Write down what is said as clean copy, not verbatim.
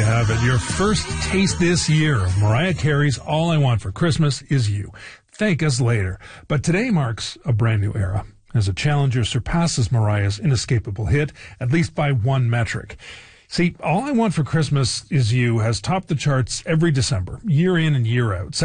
have it. Your first taste this year of Mariah Carey's All I Want for Christmas Is You. Thank us later. But today marks a brand new era, as a challenger surpasses Mariah's inescapable hit, at least by one metric. See, All I Want for Christmas Is You has topped the charts every December, year in and year out.